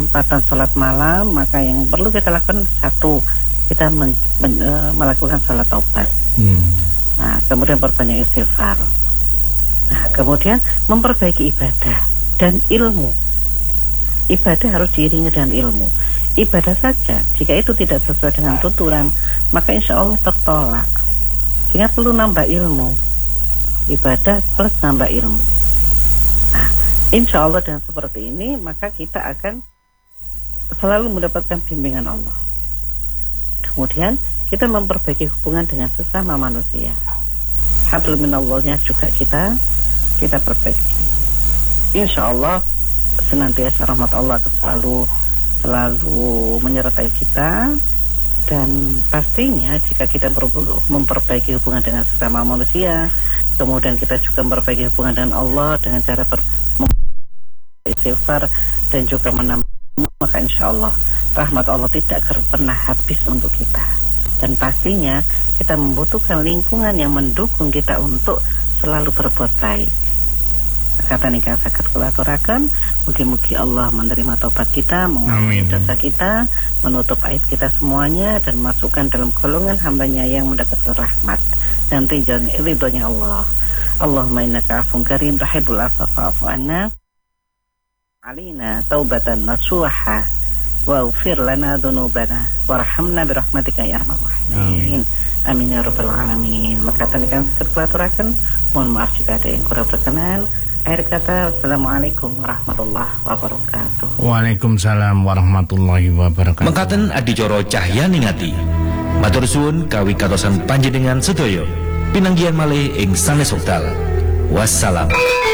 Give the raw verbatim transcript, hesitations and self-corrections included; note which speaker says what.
Speaker 1: kesempatan sholat malam, maka yang perlu kita lakukan satu, kita men, men, uh, melakukan sholat taubat. Hmm. Nah, kemudian perbanyak istighfar. Nah, kemudian memperbaiki ibadah dan ilmu. Ibadah harus diiringi dengan ilmu. Ibadah saja, jika itu tidak sesuai dengan tuturan, maka insya Allah tertolak. Sehingga perlu nambah ilmu. Ibadah plus nambah ilmu. Nah, insya Allah dengan seperti ini, maka kita akan selalu mendapatkan bimbingan Allah. Kemudian kita memperbaiki hubungan dengan sesama manusia. Hablum minallahnya juga kita kita perbaiki. Insya Allah senantiasa rahmat Allah selalu selalu menyertai kita. Dan pastinya jika kita memperbaiki hubungan dengan sesama manusia, kemudian kita juga memperbaiki hubungan dengan Allah dengan cara beristighfar dan juga menambah, maka insya Allah rahmat Allah tidak pernah habis untuk kita. Dan pastinya kita membutuhkan lingkungan yang mendukung kita untuk selalu berbuat baik. Kata nikah sakit kulaturakan, mugi-mugi Allah menerima taubat kita, mengampuni dosa kita, menutup aib kita semuanya, dan masukkan dalam golongan hambanya yang mendapatkan rahmat dan ridhonya Allah. Allahumma innaka afun karim rahibul afwa fa'fu anna alina taubatan nasuha waghfir lana dzunubana warhamna birahmatika ya arhamar rahimin. Amin ya rabbal alamin. Maka tanikan sekaturakan, mohon maaf jika ada yang kurang berkenan. Akhir kata, assalamualaikum warahmatullahi wabarakatuh.
Speaker 2: Waalaikumsalam warahmatullahi wabarakatuh.
Speaker 3: Mengkaten adicara cahyani ngati. Matur suwun kawi katosan panjenengan sedaya. Pinanggihan malih ing sanes wekdal. Wassalam.